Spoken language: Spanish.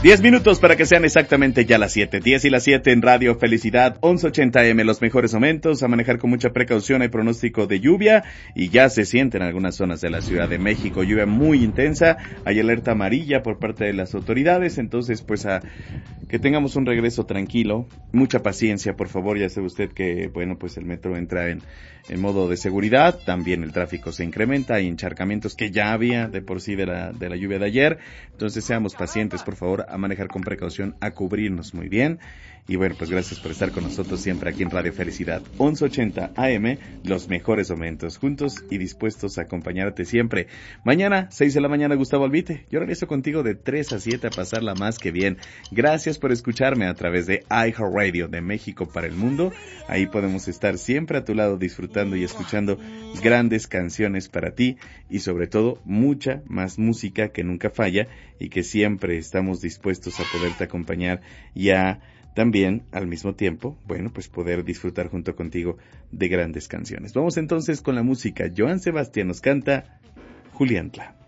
10 minutos para que sean exactamente ya las 7. 10 y las 7 en Radio Felicidad, 1180M, los mejores momentos, a manejar con mucha precaución. Hay pronóstico de lluvia y ya se siente en algunas zonas de la Ciudad de México, lluvia muy intensa, hay alerta amarilla por parte de las autoridades, entonces pues a que tengamos un regreso tranquilo, mucha paciencia por favor, ya sabe usted que bueno pues el metro entra en modo de seguridad, también el tráfico se incrementa, hay encharcamientos que ya había de por sí de la lluvia de ayer, entonces seamos pacientes por favor, a manejar con precaución, a cubrirnos muy bien. Y bueno, pues gracias por estar con nosotros siempre aquí en Radio Felicidad 1180 AM, los mejores momentos, juntos y dispuestos a acompañarte siempre. Mañana, 6 de la mañana, Gustavo Albite. Yo regreso contigo de 3 a 7 a pasarla más que bien. Gracias por escucharme a través de iHeartRadio de México para el mundo. Ahí podemos estar siempre a tu lado disfrutando y escuchando grandes canciones para ti y sobre todo mucha más música que nunca falla y que siempre estamos dispuestos a poderte acompañar y a también, al mismo tiempo, bueno, pues poder disfrutar junto contigo de grandes canciones. Vamos entonces con la música. Joan Sebastián nos canta Juliantla.